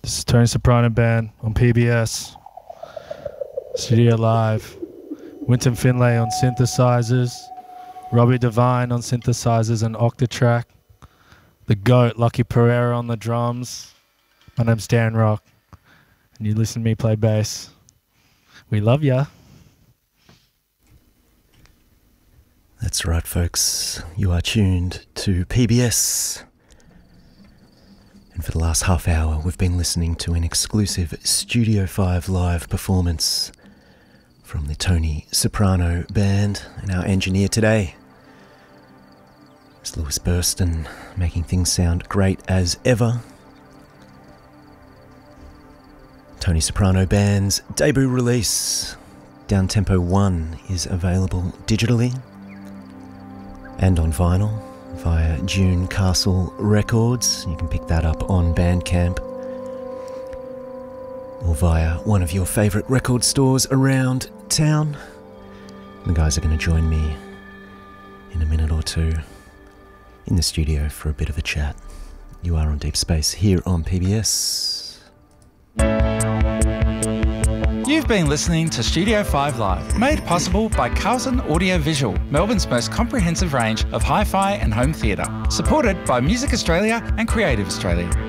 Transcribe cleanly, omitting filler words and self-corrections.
This is Tony Soprano Band on PBS. Studio Live. Winton Finlay on synthesizers. Robbie Devine on synthesizers and Octatrack. The GOAT, Lucky Pereira on the drums. My name's Dan Rock. And you listen to me play bass. We love ya. That's right, folks. You are tuned to PBS. And for the last half hour, we've been listening to an exclusive Studio 5 live performance from the Tony Soprano Band. And our engineer today is Lewis Burston, making things sound great as ever. Tony Soprano Band's debut release, Downtempo 1, is available digitally and on vinyl via June Castle Records. You can pick that up on Bandcamp or via one of your favourite record stores around town. The guys are going to join me in a minute or two in the studio for a bit of a chat. You are on Deep Space here on PBS. You've been listening to Studio 5 Live, made possible by Carlton Audio Visual, Melbourne's most comprehensive range of hi-fi and home theatre, supported by Music Australia and Creative Australia.